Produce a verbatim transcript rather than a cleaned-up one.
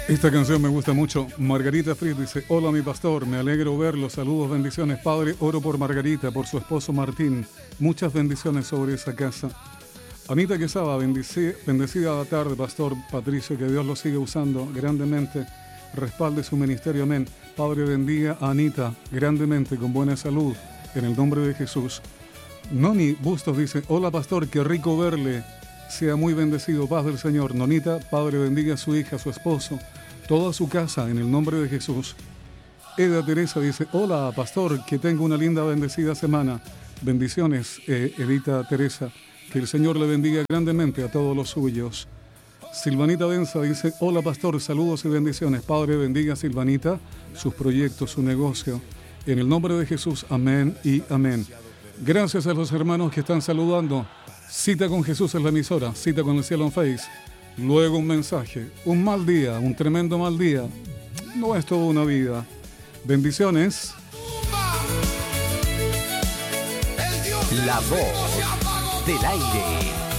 Esta canción me gusta mucho. Margarita Fritz dice: hola mi pastor, me alegro verlo, saludos, bendiciones. Padre, oro por Margarita, por su esposo Martín. Muchas bendiciones sobre esa casa. Anita Quesada, bendici, bendecida la tarde, pastor Patricio, que Dios lo sigue usando grandemente. Respalde su ministerio, amén. Padre, bendiga a Anita grandemente, con buena salud, en el nombre de Jesús. Noni Bustos dice: hola pastor, qué rico verle, sea muy bendecido, paz del Señor. Nonita, Padre, bendiga a su hija, a su esposo, toda su casa, en el nombre de Jesús. Eda Teresa dice: hola pastor, que tenga una linda bendecida semana. Bendiciones, eh, Edita Teresa, que el Señor le bendiga grandemente a todos los suyos. Silvanita Densa dice: hola pastor, saludos y bendiciones. Padre, bendiga a Silvanita, sus proyectos, su negocio, en el nombre de Jesús, amén y amén. Gracias a los hermanos que están saludando. Cita con Jesús en la emisora, Cita con el Cielo en Face. Luego un mensaje. Un mal día, un tremendo mal día, no es toda una vida. Bendiciones. La voz del aire.